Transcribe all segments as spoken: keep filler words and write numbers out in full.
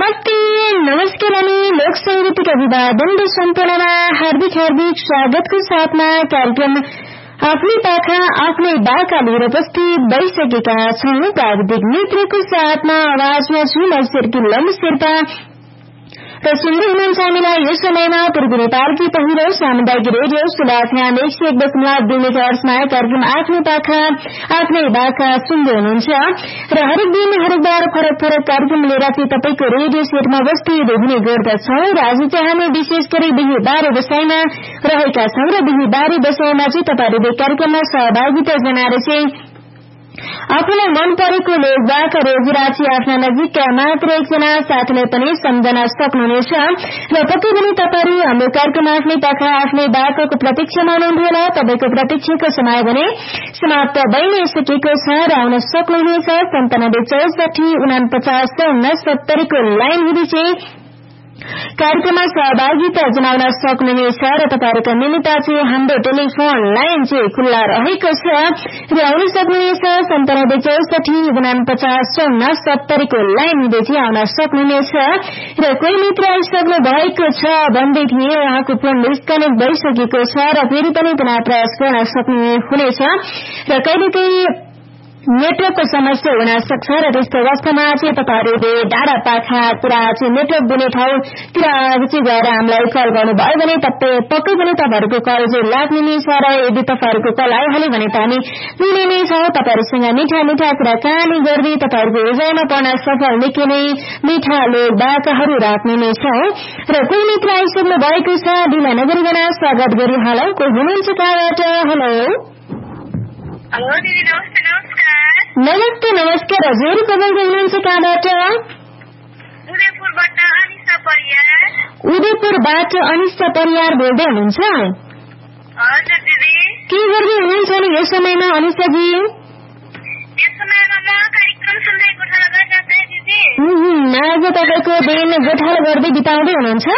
नमस्ते नमस्कार अनि लोक संगीतका अभिवादन र सम्पूर्णमा हार्दिक हार्दिक स्वागतको साथमा कार्यक्रम आफ्नै पाखा आफ्नै बाका लिएर उपस्थित भइसकेका छौं। प्राविधिक मित्रको साथमा आवाजमा छु म शेर्की लम्बु शेर्पा र सुन्दै हुनुहुन्छ हामीलाई यो समयमा पूर्वी नेपालकी पहिलो सामुदायिक रेडियो सुलाख्याम एक सय एक दशमलव दुई मेगाहर्जमा कार्यक्रम आफ्नै पाखा आफ्नै बाखा सुन्दै हुनुहुन्छ र हरेक दिन हरेक बार फरक फरक कार्यक्रम लिएर चाहिँ तपाईको रेडियो सेटमा उपस्थित हुने गर्दछौं र आज चाहिँ हामी विशेष गरी बिही बारे बसाइमा रहेका छौं र बिही बारे बसाइमा चाहिँ तपाईहरुले कार्यक्रममा सहभागिता जनाएर चाहिँ आफूलाई मन परेको लोकवाका रोजराजी आफ्ना नजिकका मात्र एकजना साथीलाई पनि सम्झना सक्नुहुनेछ र पक्कै पनि तपाईहरु हाम्रो कार्यक्रम आफ्नै पाखा आफ्नै बाकाको प्रतीक्षामा हुनुहुन्थ्यो होला। तपाईको प्रतीक्षाको समय भने समाप्त भइ नै सकेको छ र आउन सक्नुहुनेछ सन्तानब्बे चौसठी उनापचास उनसत्तरी को लाइन हुँदै चाहिँ कार्यक्रममा सहभागिता जनाउन सक्नुहुनेछ र तपाईहरुका निमित्त चाहिँ हाम्रो टेलिफोन लाइन चाहिँ खुल्ला रहेको छ र आउन सक्नुहुनेछ सन्तानब्बे चौसठी उनपचास उनसत्तरी को लाइन हुँदै चाहिँ आउन सक्नुहुनेछ र कोही मित्र आइसक्नु भएको छ भन्दै थिए उहाँको फोन डिस्कनेक्ट भइसकेको छ र फेरि पनि पुनः प्रयास गर्न सक्नुहुनेछ र कहिलेकाहीँ नेटवर्कको समस्या हुन सक्छ र त्यस्तो अवस्थामा चाहिँ तपाईहरुले डाँडा पाखातिर चाहिँ नेटवर्क दिने ठाउँतिर चाहिँ गएर हामीलाई कल गर्नुभयो भने पक्कै पनि तपाईहरुको कल चाहिँ लाग्ने नै छ र यदि तपाईहरुको कल आइहाल्यो भने त हामी लिने नै छौं। तपाईहरुसँग मिठा मिठा कुराकानी गर्दै तपाईहरुको हृदयमा पर्न सफल निकै नै मिठा लोक बाकाहरू राख्ने नै छौं र कोही मित्र आइसक्नु भएको छ ढिला नगरिकन स्वागत गरिहालौं। कोही हुनुहुन्छ कहाँबाट? हेलो हेलो दिदी नमस्ते नमस्कार। नमस्ते नमस्कार हजुर तपाईँ हुनुहुन्छ कहाँबाट? उदयपुरबाट अनिसा परियार। उदयपुरबाट अनिसा परियार बोल्दै हुनुहुन्छ? हजुर दिदी। के गर्दै हुनुहुन्छ नि यो समयमा अनिसाजी? यस समयमा म कार्यक्रम सुन्दै गोठाला गरिरहेको छु दिदी। आज तपाईको दिन गोठाला गर्दै बिताउँदै हुनुहुन्छ?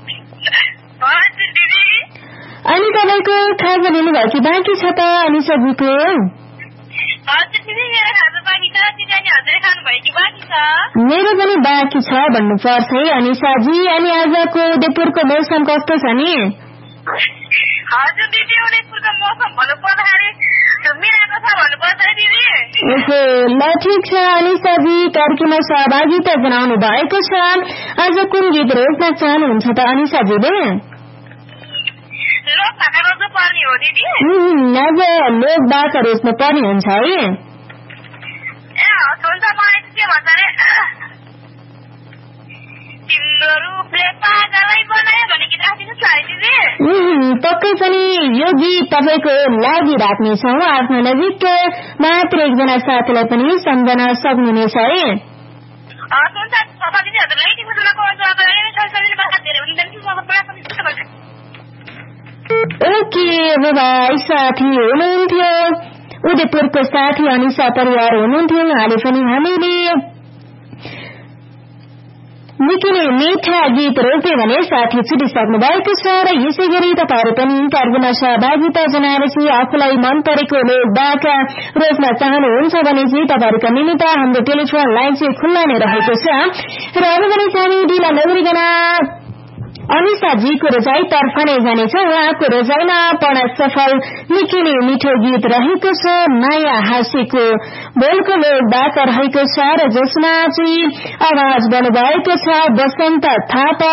हजुर दिदी। अनि तपाईको खाजा लिनुभयो कि बाँकी छ त अनिसाजीको? हजुर दिदी मेरो खाजा बाँकी छ। दिदी अनि हजुरले खानुभयो कि बाँकी छ? मेरो पनि बाँकी छ भन्नुपर्छ है अनिसाजी। अनि आजको उदयपुरको मौसम कस्तो छ नि? हजुर दिदी उदयपुरको मौसम भन्नुपर्दाखेरि मिलाएको छ भन्नुपर्छ है दिदी। ओहो ल ठिक छ अनिसाजी कार्यक्रममा सहभागिता जनाउनु भएको छ। आज कुन गीत रोज्न चाहनुहुन्छ त अनिसाजीले? लोक भाका रोज्नु पर्ने हो दिदी। आज लोक भाका रोज्नु पर्ने हुन्छ है? ए हुन्छ मलाई के भन्छ अरे तिम्रो रूपले पागलै बनायो भन्ने गीत राखिदिनुहोस् है दिदी। पक्कै पनि यो गीत तपाईँको लागि राख्नेछौँ। आफ्नो नजिक मात्र एकजना साथीलाई पनि सम्झन सक्नुहुनेछ है? हुन्छ पप्पा दिदीहरूलाई ओके बाबाई साथी हुनुहुन्थ्यो उदयपुरको साथी अनिसा परिवार हुनुहुन्थ्यो। उहाँले पनि हामीले निकै नै मिठा गीत रोज्यो भने साथी छुटिसक्नु भएको छ र यसै गरी तपाईहरु पनि कार्यक्रममा सहभागिता जनाएर चाहिँ आफूलाई मन परेको लोक भाका रोज्न चाहनुहुन्छ भने चाहिँ तपाईहरुका निमित्त हाम्रो टेलिफोन लाइन चाहिँ खुल्ला नै रहेको छ र अब भने चाहिँ ढिला नगरिकन अनिसाजीको रोजाई तर्फ नै जानेछौँ। उहाँको रोजाइमा पढ सफल निकै नै मिठो गीत रहेको छ माया हाँसीको बोलको लोक भाका रहेको छ र जसमा चाहिँ आवाज बन्नुभएको छ बसन्त थापा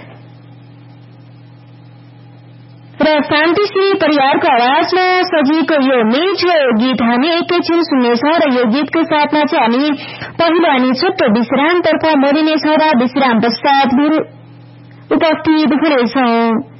र शान्तिश्री परिवारको आवाजमा सजिएको यो मिठो गीत हामी एकैछिन सुन्नेछौँ र यो गीतको साथमा चाहिँ हामी पहिलो अनि छोटो विश्रामतर्फ मोडिनेछौँ र विश्राम पश्चात उपस्थित हुनेछौँ।